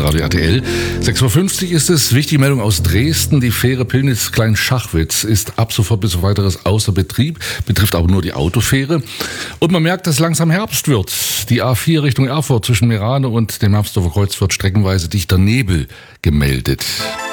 Radio RTL. 6.50 Uhr ist es. Wichtige Meldung aus Dresden. Die Fähre Pillnitz-Kleinschachwitz ist ab sofort bis auf weiteres außer Betrieb. Betrifft aber nur die Autofähre. Und man merkt, dass langsam Herbst wird. Die A4 Richtung Erfurt zwischen Merane und dem Herbstdorfer Kreuz wird streckenweise dichter Nebel gemeldet.